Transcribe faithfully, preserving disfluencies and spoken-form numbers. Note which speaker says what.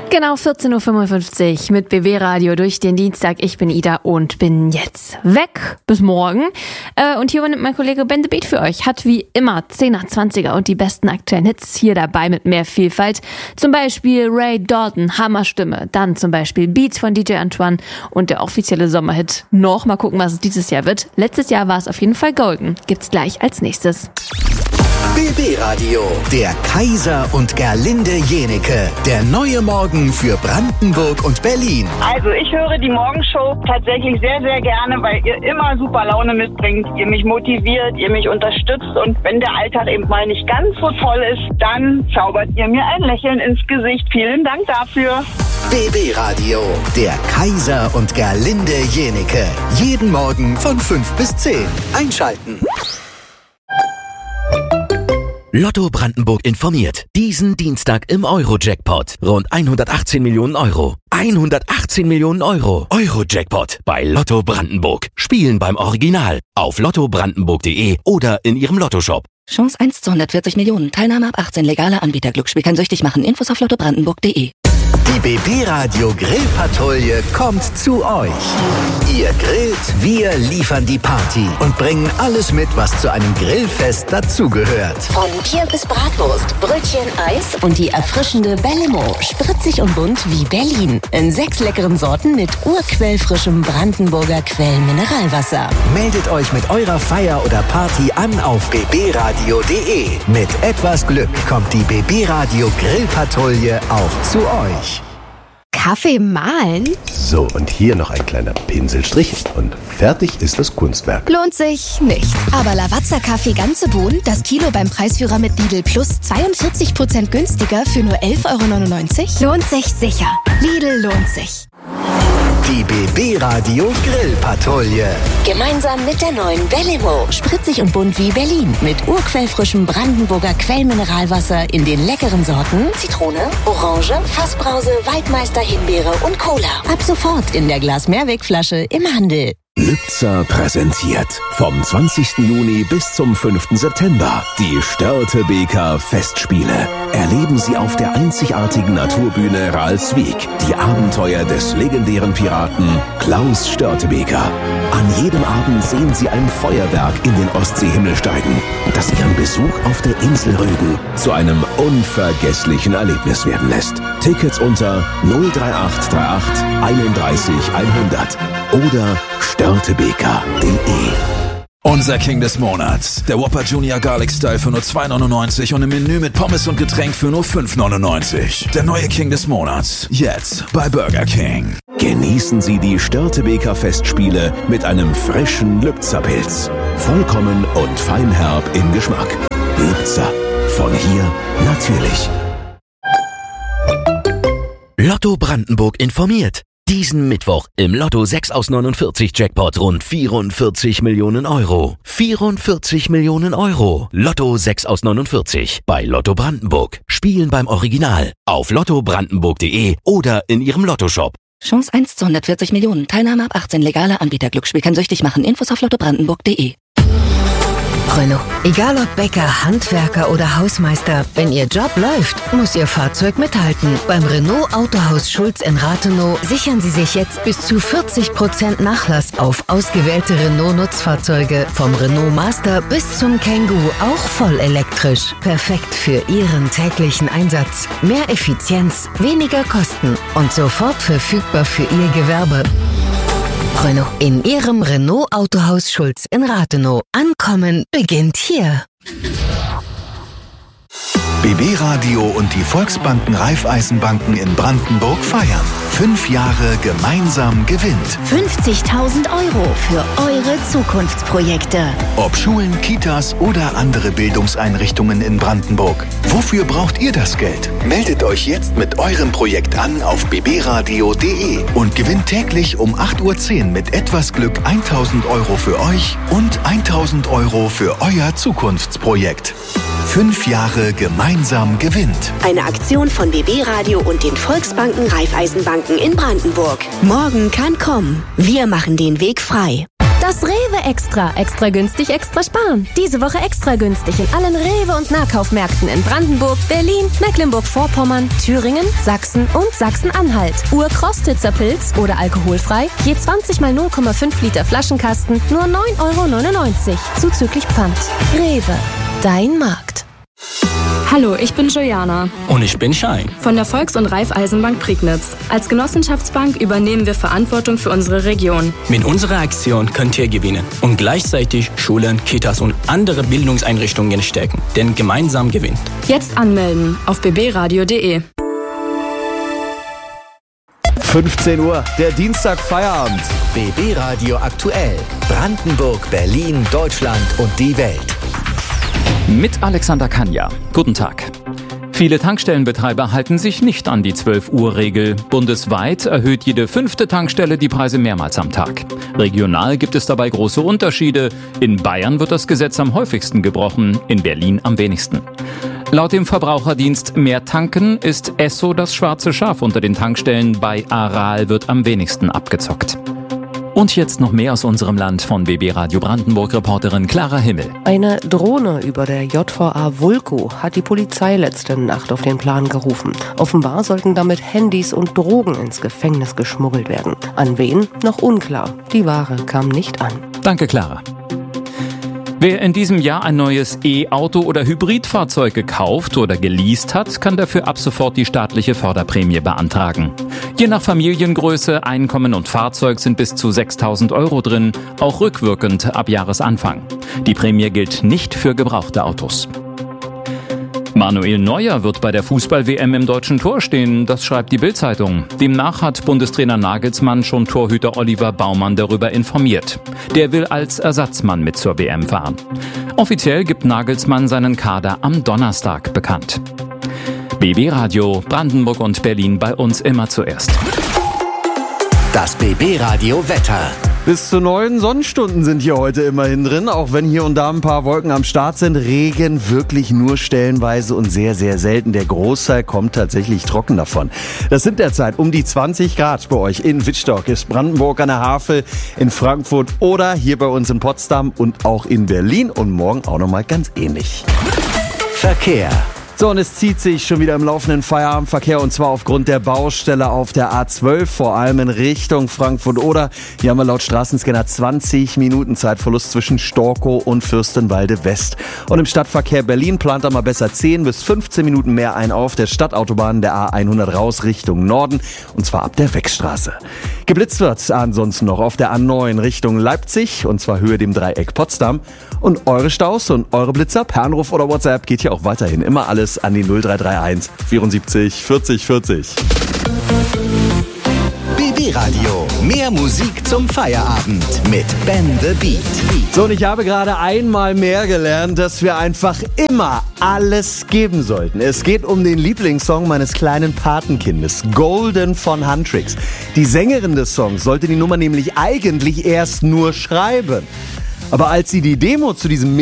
Speaker 1: Genau vierzehn Uhr fünfundfünfzig mit B W Radio durch den Dienstag. Ich bin Ida und bin jetzt weg bis morgen. Äh, und hier übernimmt mein Kollege Ben the Beat für euch. Hat wie immer zehner, zwanziger und die besten aktuellen Hits hier dabei mit mehr Vielfalt. Zum Beispiel Ray Dalton, Hammerstimme. Dann zum Beispiel Beats von D J Antoine und der offizielle Sommerhit noch. Mal gucken, was es dieses Jahr wird. Letztes Jahr war es auf jeden Fall Golden. Gibt's gleich als nächstes.
Speaker 2: B B Radio, der Kaiser und Gerlinde Jenecke. Der neue Morgen für Brandenburg und Berlin.
Speaker 3: Also ich höre die Morgenshow tatsächlich sehr, sehr gerne, weil ihr immer super Laune mitbringt. Ihr mich motiviert, ihr mich unterstützt. Und wenn der Alltag eben mal nicht ganz so toll ist, dann zaubert ihr mir ein Lächeln ins Gesicht. Vielen Dank dafür.
Speaker 2: B B Radio, der Kaiser und Gerlinde Jenecke. Jeden Morgen von fünf bis zehn. Einschalten.
Speaker 4: Lotto Brandenburg informiert. Diesen Dienstag im Euro-Jackpot. Rund hundertachtzehn Millionen Euro. hundertachtzehn Millionen Euro. Euro-Jackpot bei Lotto Brandenburg. Spielen beim Original. Auf lotto brandenburg punkt de oder in Ihrem Lottoshop.
Speaker 5: Chance eins zu hundertvierzig Millionen. Teilnahme ab achtzehn. Legaler Anbieter. Glücksspiel kann süchtig machen. Infos auf lotto brandenburg punkt de.
Speaker 2: Die B B Radio Grillpatrouille kommt zu euch. Ihr grillt, wir liefern die Party und bringen alles mit, was zu einem Grillfest dazugehört.
Speaker 6: Von Bier bis Bratwurst, Brötchen, Eis und die erfrischende Bellimo. Spritzig und bunt wie Berlin. In sechs leckeren Sorten mit urquellfrischem Brandenburger Quellmineralwasser.
Speaker 2: Meldet euch mit eurer Feier oder Party an auf b b radio punkt de. Mit etwas Glück kommt die B B Radio Grillpatrouille auch zu euch.
Speaker 1: Kaffee mahlen?
Speaker 7: So, und hier noch ein kleiner Pinselstrich und fertig ist das Kunstwerk.
Speaker 8: Lohnt sich nicht. Aber Lavazza Kaffee ganze Bohnen, das Kilo beim Preisführer mit Lidl Plus zweiundvierzig Prozent günstiger für nur elf Euro neunundneunzig? Lohnt sich sicher. Lidl lohnt sich.
Speaker 2: Die B B Radio Grillpatrouille.
Speaker 6: Gemeinsam mit der neuen Bellimo. Spritzig und bunt wie Berlin. Mit urquellfrischem Brandenburger Quellmineralwasser in den leckeren Sorten Zitrone, Orange, Fassbrause, Waldmeister, Himbeere und Cola. Ab sofort in der Glas-Mehrwegflasche im Handel.
Speaker 7: Lübzer präsentiert vom zwanzigsten Juni bis zum fünften September die Störtebeker Festspiele. Erleben Sie auf der einzigartigen Naturbühne Ralswiek die Abenteuer des legendären Piraten Klaus Störtebeker. An jedem Abend sehen Sie ein Feuerwerk in den Ostseehimmel steigen, das Ihren Besuch auf der Insel Rügen zu einem unvergesslichen Erlebnis werden lässt. Tickets unter null drei acht drei acht einunddreißig hundert oder störtebeker punkt de.
Speaker 9: Unser King des Monats. Der Whopper Junior Garlic Style für nur zwei neunundneunzig und im Menü mit Pommes und Getränk für nur fünf neunundneunzig. Der neue King des Monats. Jetzt bei Burger King.
Speaker 7: Genießen Sie die Störtebeker Festspiele mit einem frischen Lübzer Pilz. Vollkommen und feinherb im Geschmack. Lübzer. Von hier natürlich.
Speaker 4: Lotto Brandenburg informiert. Diesen Mittwoch im Lotto sechs aus neunundvierzig Jackpot rund vierundvierzig Millionen Euro. vierundvierzig Millionen Euro. Lotto sechs aus neunundvierzig bei Lotto Brandenburg. Spielen beim Original. Auf lotto brandenburg punkt de oder in Ihrem Lottoshop.
Speaker 5: Chance eins zu hundertvierzig Millionen. Teilnahme ab achtzehn. Legaler Anbieter. Glücksspiel kann süchtig machen. Infos auf lotto brandenburg punkt de.
Speaker 10: Renault. Egal ob Bäcker, Handwerker oder Hausmeister, wenn Ihr Job läuft, muss Ihr Fahrzeug mithalten. Beim Renault Autohaus Schulz in Rathenow sichern Sie sich jetzt bis zu vierzig Prozent Nachlass auf ausgewählte Renault-Nutzfahrzeuge. Vom Renault Master bis zum Kangoo, auch voll elektrisch. Perfekt für Ihren täglichen Einsatz. Mehr Effizienz, weniger Kosten und sofort verfügbar für Ihr Gewerbe. Renault. In Ihrem Renault Autohaus Schulz in Rathenow. Ankommen beginnt hier.
Speaker 2: B B Radio und die Volksbanken Raiffeisenbanken in Brandenburg feiern. Fünf Jahre gemeinsam gewinnt.
Speaker 8: fünfzigtausend Euro für eure Zukunftsprojekte.
Speaker 2: Ob Schulen, Kitas oder andere Bildungseinrichtungen in Brandenburg. Wofür braucht ihr das Geld? Meldet euch jetzt mit eurem Projekt an auf b b radio punkt de und gewinnt täglich um acht Uhr zehn mit etwas Glück tausend Euro für euch und tausend Euro für euer Zukunftsprojekt. Fünf Jahre gemeinsam gewinnt.
Speaker 6: Eine Aktion von B B Radio und den Volksbanken Raiffeisenbanken in Brandenburg. Morgen kann kommen. Wir machen den Weg frei.
Speaker 11: Das Rewe Extra. Extra günstig, extra sparen. Diese Woche extra günstig in allen Rewe- und Nahkaufmärkten in Brandenburg, Berlin, Mecklenburg-Vorpommern, Thüringen, Sachsen und Sachsen-Anhalt. Ur-Krostitzer Pilz oder alkoholfrei, je zwanzig mal null Komma fünf Liter Flaschenkasten, nur neun Euro neunundneunzig, zuzüglich Pfand. Rewe, dein Markt.
Speaker 12: Hallo, ich bin Juliana.
Speaker 13: Und ich bin Schein.
Speaker 12: Von der Volks- und Raiffeisenbank Prignitz. Als Genossenschaftsbank übernehmen wir Verantwortung für unsere Region.
Speaker 13: Mit unserer Aktion könnt ihr gewinnen und gleichzeitig Schulen, Kitas und andere Bildungseinrichtungen stärken. Denn gemeinsam gewinnt.
Speaker 12: Jetzt anmelden auf b b radio punkt d e.
Speaker 14: fünfzehn Uhr, der Dienstag Feierabend.
Speaker 2: B B Radio aktuell. Brandenburg, Berlin, Deutschland und die Welt.
Speaker 15: Mit Alexander Kanja. Guten Tag. Viele Tankstellenbetreiber halten sich nicht an die zwölf Uhr Regel. Bundesweit erhöht jede fünfte Tankstelle die Preise mehrmals am Tag. Regional gibt es dabei große Unterschiede. In Bayern wird das Gesetz am häufigsten gebrochen, in Berlin am wenigsten. Laut dem Verbraucherdienst Mehr Tanken ist Esso das schwarze Schaf unter den Tankstellen. Bei Aral wird am wenigsten abgezockt. Und jetzt noch mehr aus unserem Land von B B Radio Brandenburg-Reporterin Clara Himmel.
Speaker 16: Eine Drohne über der J V A Vulko hat die Polizei letzte Nacht auf den Plan gerufen. Offenbar sollten damit Handys und Drogen ins Gefängnis geschmuggelt werden. An wen? Noch unklar. Die Ware kam nicht an.
Speaker 15: Danke, Clara. Wer in diesem Jahr ein neues E-Auto oder Hybridfahrzeug gekauft oder geleast hat, kann dafür ab sofort die staatliche Förderprämie beantragen. Je nach Familiengröße, Einkommen und Fahrzeug sind bis zu sechstausend Euro drin, auch rückwirkend ab Jahresanfang. Die Prämie gilt nicht für gebrauchte Autos. Manuel Neuer wird bei der Fußball-W M im deutschen Tor stehen, das schreibt die Bild-Zeitung. Demnach hat Bundestrainer Nagelsmann schon Torhüter Oliver Baumann darüber informiert. Der will als Ersatzmann mit zur W M fahren. Offiziell gibt Nagelsmann seinen Kader am Donnerstag bekannt. B B Radio, Brandenburg und Berlin bei uns immer zuerst.
Speaker 2: Das B B Radio Wetter.
Speaker 14: Bis zu neun Sonnenstunden sind hier heute immerhin drin, auch wenn hier und da ein paar Wolken am Start sind. Regen wirklich nur stellenweise und sehr, sehr selten. Der Großteil kommt tatsächlich trocken davon. Das sind derzeit um die zwanzig Grad bei euch in Wittstock, ist Brandenburg an der Havel, in Frankfurt oder hier bei uns in Potsdam und auch in Berlin und morgen auch nochmal ganz ähnlich.
Speaker 2: Verkehr.
Speaker 14: So, und es zieht sich schon wieder im laufenden Feierabendverkehr und zwar aufgrund der Baustelle auf der A zwölf, vor allem in Richtung Frankfurt-Oder. Hier haben wir laut Straßenscanner zwanzig Minuten Zeitverlust zwischen Storkow und Fürstenwalde West. Und im Stadtverkehr Berlin plant er mal besser zehn bis fünfzehn Minuten mehr ein auf der Stadtautobahn der A hundert raus Richtung Norden und zwar ab der Weckstraße. Geblitzt wird ansonsten noch auf der A neun Richtung Leipzig und zwar Höhe dem Dreieck Potsdam. Und eure Staus und eure Blitzer per Anruf oder WhatsApp geht hier auch weiterhin immer alles an die null drei drei eins vierundsiebzig vierzig vierzig.
Speaker 2: B B Radio. Mehr Musik zum Feierabend mit Ben the Beat.
Speaker 14: So, und ich habe gerade einmal mehr gelernt, dass wir einfach immer alles geben sollten. Es geht um den Lieblingssong meines kleinen Patenkindes, Golden von Huntrix. Die Sängerin des Songs sollte die Nummer nämlich eigentlich erst nur schreiben. Aber als sie die Demo zu diesem